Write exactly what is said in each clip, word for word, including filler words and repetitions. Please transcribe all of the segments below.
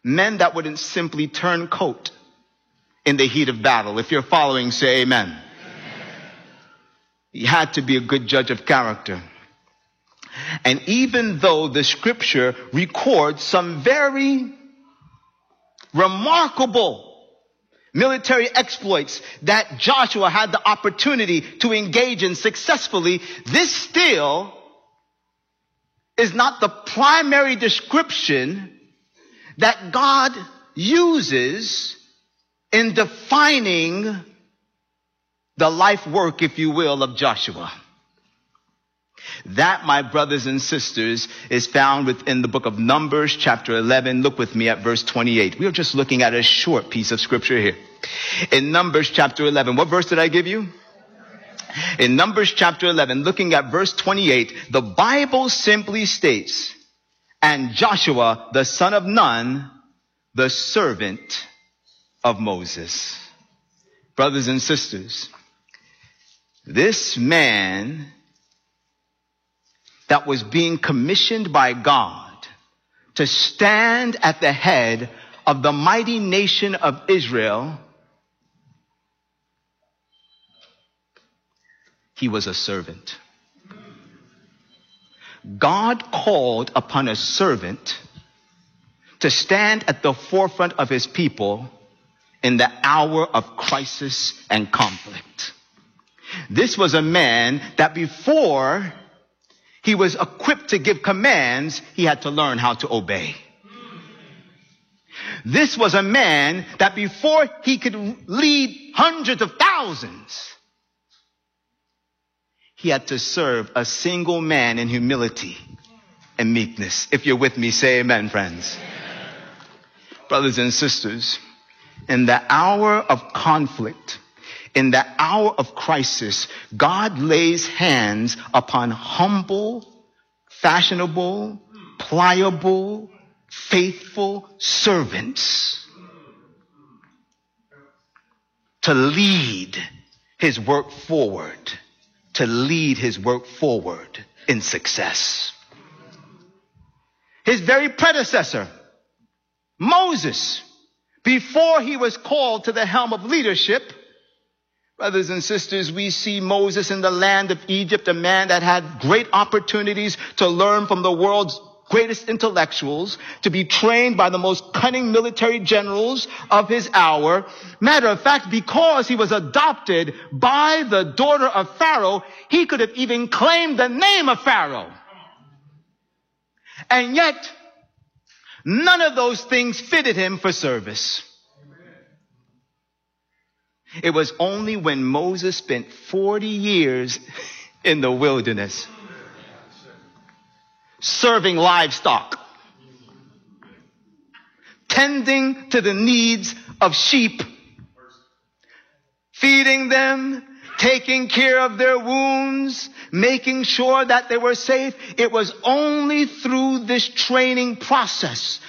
Men that wouldn't simply turn coat in the heat of battle. If you're following, say amen. Amen. He had to be a good judge of character. And even though the scripture records some very remarkable military exploits that Joshua had the opportunity to engage in successfully, this still is not the primary description that God uses in defining the life work, if you will, of Joshua. That, my brothers and sisters, is found within the book of Numbers, chapter eleven. Look with me at verse twenty-eight. We are just looking at a short piece of scripture here. In Numbers, chapter eleven, what verse did I give you? In Numbers, chapter eleven, looking at verse twenty-eight, the Bible simply states, and Joshua, the son of Nun, the servant of Moses. Brothers and sisters, this man that was being commissioned by God to stand at the head of the mighty nation of Israel, he was a servant. God called upon a servant to stand at the forefront of his people in the hour of crisis and conflict. This was a man that before he was equipped to give commands, he had to learn how to obey. This was a man that before he could lead hundreds of thousands, he had to serve a single man in humility and meekness. If you're with me, say amen, friends. Amen. Brothers and sisters, in the hour of conflict, in the hour of crisis, God lays hands upon humble, fashionable, pliable, faithful servants to lead his work forward, to lead his work forward in success. His very predecessor, Moses, before he was called to the helm of leadership, brothers and sisters, we see Moses in the land of Egypt, a man that had great opportunities to learn from the world's greatest intellectuals, to be trained by the most cunning military generals of his hour. Matter of fact, because he was adopted by the daughter of Pharaoh, he could have even claimed the name of Pharaoh. And yet, none of those things fitted him for service. It was only when Moses spent forty years in the wilderness serving livestock, tending to the needs of sheep, feeding them, taking care of their wounds, making sure that they were safe. It was only through this training process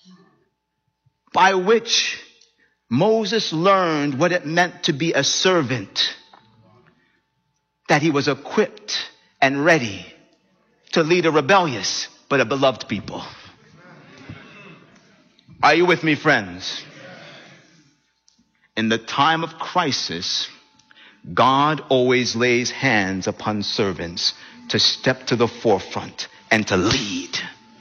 by which Moses learned what it meant to be a servant, that he was equipped and ready to lead a rebellious but a beloved people. Are you with me, friends? In the time of crisis, God always lays hands upon servants to step to the forefront and to lead.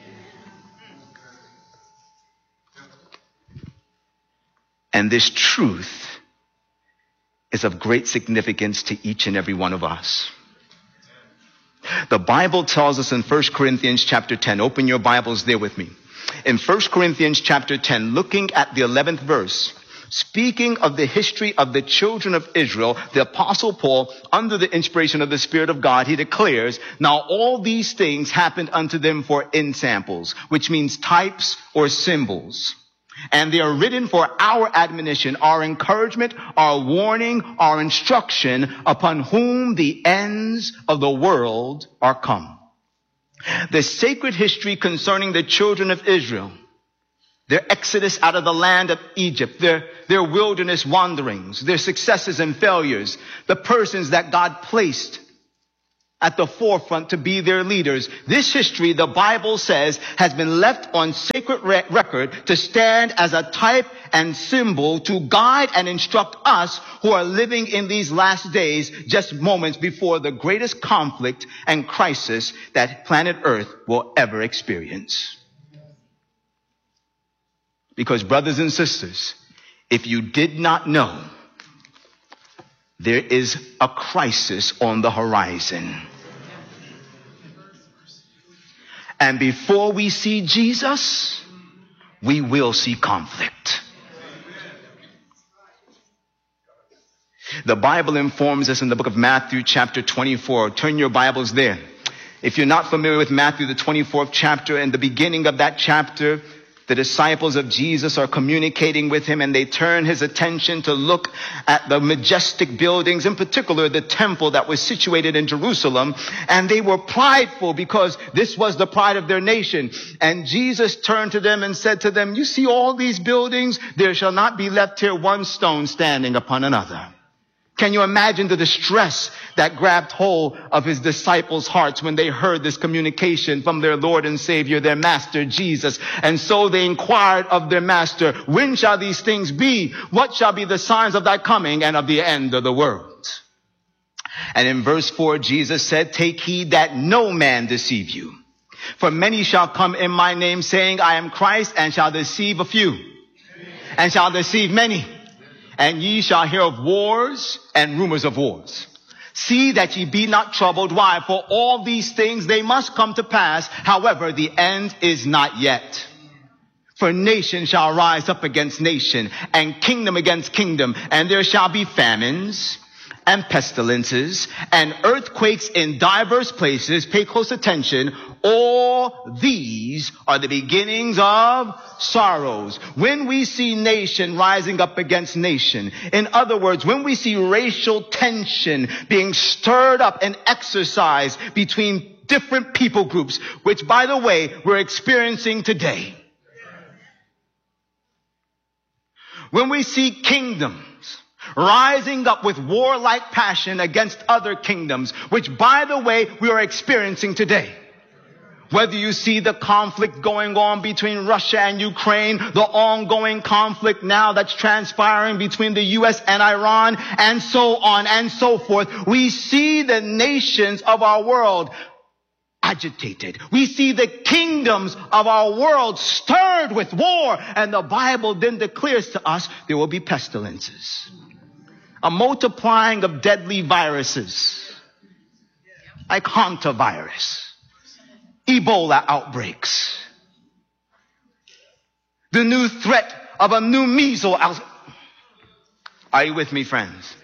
And this truth is of great significance to each and every one of us. The Bible tells us in First Corinthians chapter ten, open your Bibles there with me. In First Corinthians chapter ten, looking at the eleventh verse, speaking of the history of the children of Israel, the Apostle Paul, under the inspiration of the Spirit of God, he declares, now all these things happened unto them for ensamples, which means types or symbols. And they are written for our admonition, our encouragement, our warning, our instruction, upon whom the ends of the world are come. The sacred history concerning the children of Israel, their exodus out of the land of Egypt, their, their wilderness wanderings, their successes and failures, the persons that God placed at the forefront to be their leaders. This history, the Bible says, has been left on sacred re- record to stand as a type and symbol to guide and instruct us who are living in these last days, just moments before the greatest conflict and crisis that planet Earth will ever experience. Because, brothers and sisters, if you did not know, there is a crisis on the horizon. And before we see Jesus, we will see conflict. The Bible informs us in the book of Matthew chapter twenty-four. Turn your Bibles there. If you're not familiar with Matthew, the twenty-fourth chapter, in the beginning of that chapter, the disciples of Jesus are communicating with him, and they turn his attention to look at the majestic buildings, in particular the temple that was situated in Jerusalem. And they were prideful because this was the pride of their nation. And Jesus turned to them and said to them, you see all these buildings? There shall not be left here one stone standing upon another. Can you imagine the distress that grabbed hold of his disciples' hearts when they heard this communication from their Lord and Savior, their Master Jesus? And so they inquired of their Master, when shall these things be? What shall be the signs of thy coming and of the end of the world? And in verse four, Jesus said, take heed that no man deceive you. For many shall come in my name, saying, I am Christ, and shall deceive a few, and shall deceive many. And ye shall hear of wars and rumors of wars. See that ye be not troubled. Why? For all these things, they must come to pass. However, the end is not yet. For nation shall rise up against nation, and kingdom against kingdom. And there shall be famines and pestilences and earthquakes in diverse places. Pay close attention. All these are the beginnings of sorrows. When we see nation rising up against nation, in other words, when we see racial tension being stirred up and exercised between different people groups, which, by the way, we're experiencing today. When we see kingdoms rising up with warlike passion against other kingdoms, which, by the way, we are experiencing today. Whether you see the conflict going on between Russia and Ukraine, the ongoing conflict now that's transpiring between the U S and Iran, and so on and so forth, we see the nations of our world agitated. We see the kingdoms of our world stirred with war. And the Bible then declares to us there will be pestilences, a multiplying of deadly viruses like hantavirus, Ebola outbreaks, the new threat of a new measles outbreak. Are you with me, friends?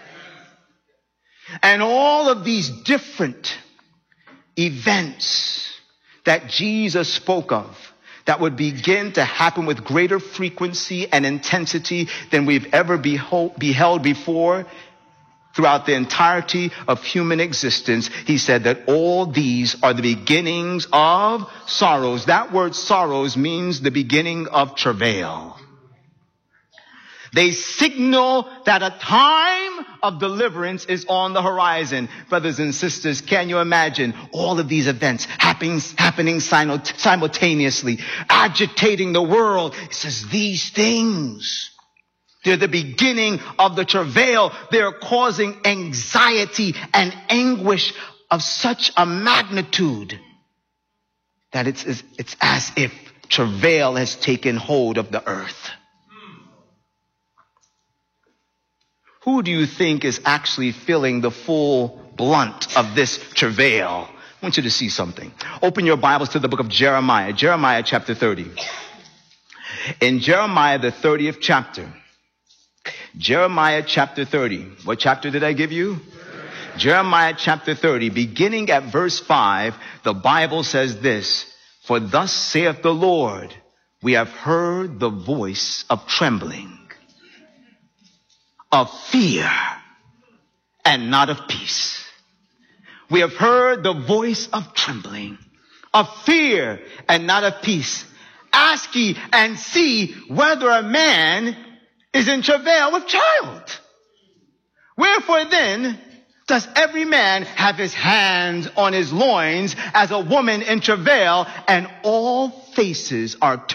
And all of these different events that Jesus spoke of that would begin to happen with greater frequency and intensity than we've ever behold, beheld before throughout the entirety of human existence. He said that all these are the beginnings of sorrows. That word sorrows means the beginning of travail. They signal that a time of deliverance is on the horizon. Brothers and sisters, can you imagine all of these events happening, happening simultaneously, agitating the world? It says these things, they're the beginning of the travail. They're causing anxiety and anguish of such a magnitude that it's, it's as if travail has taken hold of the earth. Who do you think is actually feeling the full blunt of this travail? I want you to see something. Open your Bibles to the book of Jeremiah, Jeremiah chapter thirty. In Jeremiah, the thirtieth chapter, Jeremiah chapter thirty. What chapter did I give you? Jeremiah chapter thirty, beginning at verse five, the Bible says this: For thus saith the Lord, we have heard the voice of trembling, of fear, and not of peace. We have heard the voice of trembling, of fear, and not of peace. Ask ye and see whether a man is in travail with child. Wherefore then Does every man have his hands on his loins as a woman in travail, and all faces are